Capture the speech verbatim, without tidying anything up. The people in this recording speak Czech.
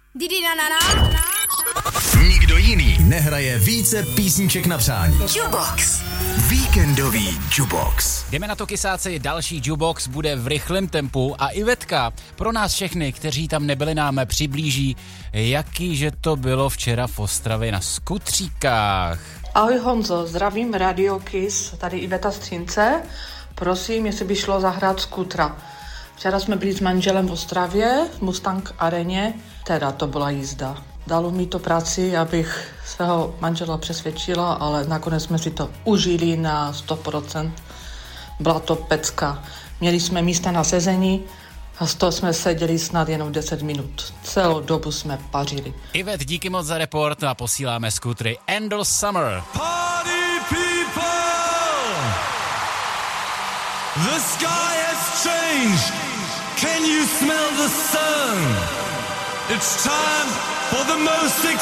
Didi na na na. Nikdo jiný nehraje více písniček na přání. Jukebox. Víkendový Jukebox. Jdeme na to, kysáci, další Jukebox bude v rychlém tempu a Ivetka pro nás všechny, kteří tam nebyli, nám přiblíží, jaký že to bylo včera v Ostravě na skutříkách. Ahoj Honzo, zdravím Radio Kiss, tady Iveta Střince. Prosím, jestli by šlo zahrát skutra. Včera jsme byli s manželem v Ostravě, v Mustang areně, teda to byla jízda. Dalo mi to práci, abych svého manžela přesvědčila, ale nakonec jsme si to užili na sto procent. Byla to pecka. Měli jsme místa na sezení a z toho jsme seděli snad jenom deset minut. Celou dobu jsme pařili. Ivet, díky moc za report a posíláme skutry Endl Summer. Party people! The sky has changed. Can you smell the sun? It's time for the most